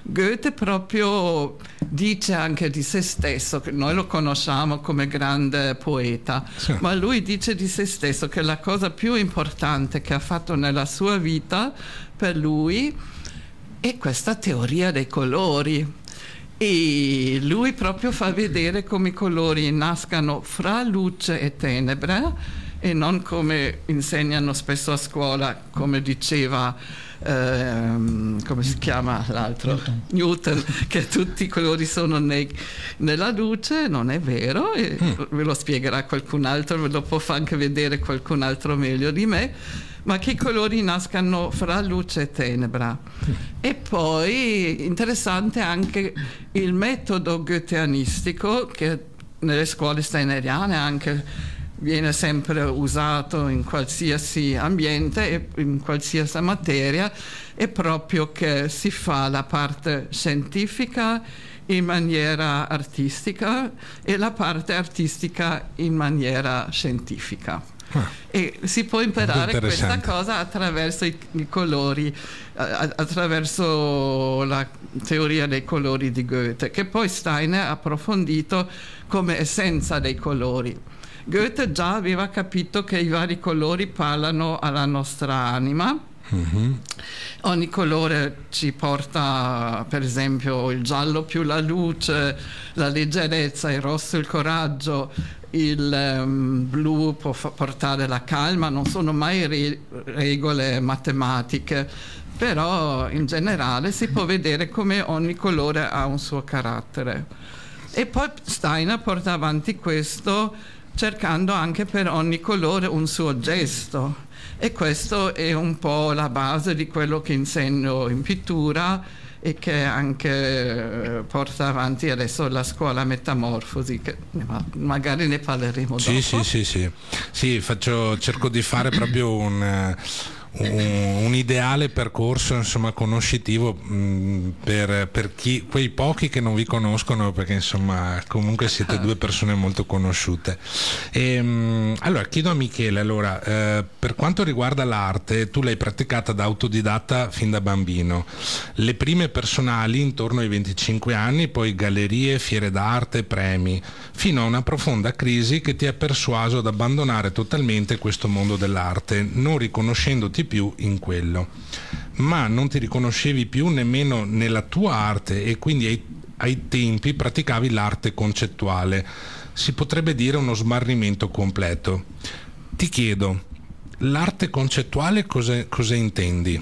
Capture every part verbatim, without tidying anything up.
Goethe proprio dice anche di se stesso, che noi lo conosciamo come grande poeta, sì. ma lui dice di se stesso che la cosa più importante che ha fatto nella sua vita per lui è questa teoria dei colori. E lui proprio fa vedere come i colori nascano fra luce e tenebre e non come insegnano spesso a scuola, come diceva ehm, come si chiama l'altro? Newton, Newton che tutti i colori sono nei, nella luce. Non è vero, e mm. ve lo spiegherà qualcun altro, ve lo può anche vedere qualcun altro meglio di me, ma che i colori nascano fra luce e tenebra. Mm. E poi interessante anche il metodo goetheanistico che nelle scuole steineriane anche viene sempre usato in qualsiasi ambiente e in qualsiasi materia, è proprio che si fa la parte scientifica in maniera artistica e la parte artistica in maniera scientifica. Ah, e si può imparare questa cosa attraverso i, i colori, a, attraverso la teoria dei colori di Goethe, che poi Steiner ha approfondito come essenza dei colori. Goethe già aveva capito che i vari colori parlano alla nostra anima. Mm-hmm. Ogni colore ci porta, per esempio, il giallo più la luce, la leggerezza, il rosso il coraggio, il um, blu può fa- portare la calma. Non sono mai re- regole matematiche, però in generale si può vedere come ogni colore ha un suo carattere. E poi Steiner porta avanti questo cercando anche per ogni colore un suo gesto, e questo è un po' la base di quello che insegno in pittura e che anche porta avanti adesso la scuola Metamorfosi, che magari ne parleremo sì, dopo. Sì, sì, sì. Sì, faccio, cerco di fare proprio un... Un, un ideale percorso, insomma, conoscitivo mh, per, per chi, quei pochi che non vi conoscono, perché insomma comunque siete due persone molto conosciute. E, mh, allora chiedo a Michele, allora, eh, per quanto riguarda l'arte, tu l'hai praticata da autodidatta fin da bambino, le prime personali intorno ai venticinque anni, poi gallerie, fiere d'arte, premi, fino a una profonda crisi che ti ha persuaso ad abbandonare totalmente questo mondo dell'arte, non riconoscendoti più in quello, ma non ti riconoscevi più nemmeno nella tua arte, e quindi ai, ai tempi praticavi l'arte concettuale. Si potrebbe dire uno smarrimento completo. Ti chiedo, l'arte concettuale cosa, cosa intendi?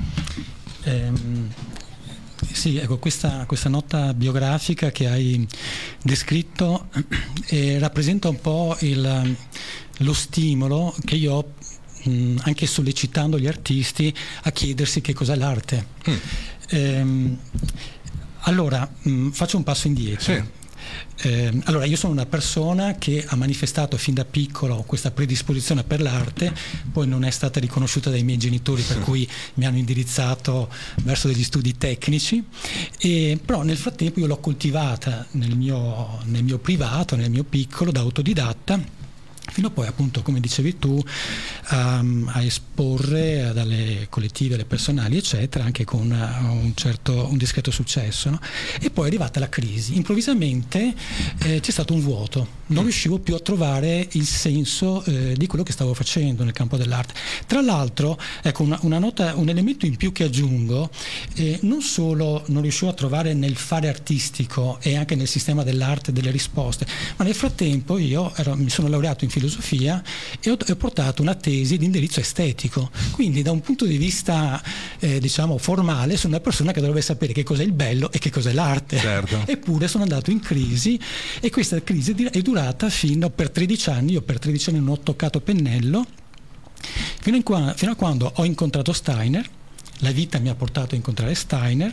Ehm, sì, ecco, questa, questa nota biografica che hai descritto eh, rappresenta un po' il, lo stimolo che io ho, anche sollecitando gli artisti a chiedersi che cos'è l'arte. Mm. Ehm, allora, mh, faccio un passo indietro. Sì. Eh, allora, io sono una persona che ha manifestato fin da piccolo questa predisposizione per l'arte, poi non è stata riconosciuta dai miei genitori, per cui mi hanno indirizzato verso degli studi tecnici, e, però nel frattempo io l'ho coltivata nel mio, nel mio privato, nel mio piccolo, da autodidatta, fino a poi, appunto, come dicevi tu, um, a esporre dalle collettive, alle personali, eccetera, anche con un certo, un discreto successo, no? E poi è arrivata la crisi. Improvvisamente eh, c'è stato un vuoto, non riuscivo più a trovare il senso eh, di quello che stavo facendo nel campo dell'arte. Tra l'altro, ecco, una, una nota, un elemento in più che aggiungo, eh, non solo non riuscivo a trovare nel fare artistico e anche nel sistema dell'arte delle risposte, ma nel frattempo io ero, mi sono laureato in filosofia e ho, ho portato una tesi di indirizzo estetico, quindi da un punto di vista eh, diciamo formale sono una persona che dovrebbe sapere che cos'è il bello e che cos'è l'arte. Certo. Eppure sono andato in crisi, e questa crisi è durata fino per tredici anni. Io per tredici anni non ho toccato pennello, fino, in qua, fino a quando ho incontrato Steiner. La vita mi ha portato a incontrare Steiner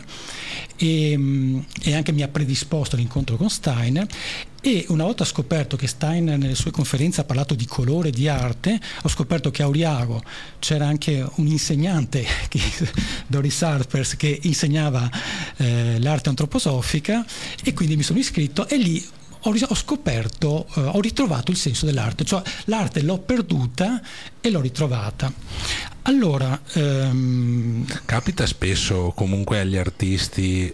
e, e anche mi ha predisposto all'incontro con Steiner, e una volta scoperto che Steiner nelle sue conferenze ha parlato di colore, di arte, ho scoperto che a Auriago c'era anche un insegnante, che, Doris Harpers, che insegnava eh, l'arte antroposofica, e quindi mi sono iscritto, e lì ho, ho scoperto, eh, ho ritrovato il senso dell'arte, cioè l'arte l'ho perduta e l'ho ritrovata. Allora, ehm... capita spesso comunque agli artisti